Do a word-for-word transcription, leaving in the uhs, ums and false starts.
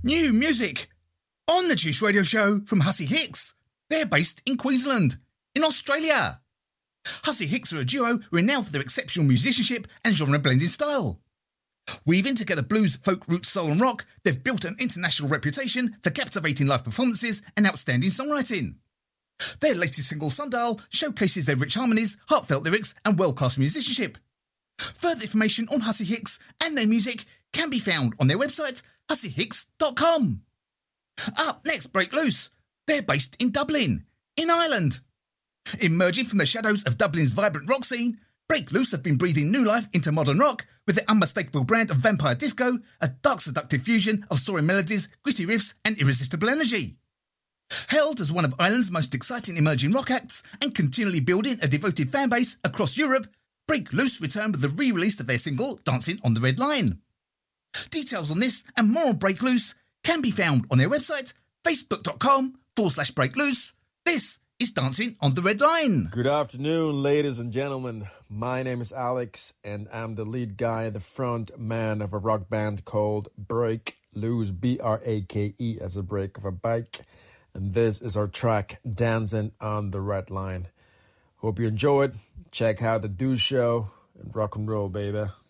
New music on the Juice Radio Show from Hussey Hicks. They're based in Queensland, in Australia. Hussey Hicks are a duo renowned for their exceptional musicianship and genre-blending style. Weaving together blues, folk, roots, soul and rock, they've built an international reputation for captivating live performances and outstanding songwriting. Their latest single, Sundial, showcases their rich harmonies, heartfelt lyrics and world-class musicianship. Further information on Hussey Hicks and their music can be found on their website, hussey hicks dot com. Up next, Break Loose. They're based in Dublin, in Ireland. Emerging from the shadows of Dublin's vibrant rock scene, Break Loose have been breathing new life into modern rock with their unmistakable brand of vampire disco, a dark seductive fusion of soaring melodies, gritty riffs and irresistible energy. Hailed as one of Ireland's most exciting emerging rock acts and continually building a devoted fanbase across Europe, Break Loose returned with the re-release of their single, Dancing on the Red Line. Details on this and more on Break Loose can be found on their website, facebook.com forward slash Break Loose. This is Dancing on the Red Line. Good afternoon, ladies and gentlemen. My name is Alex, and I'm the lead guy, the front man of a rock band called Break Loose, B R A K E as a break of a bike. And this is our track, Dancing on the Red Line. Hope you enjoy it. Check out the Do Show and rock and roll, baby.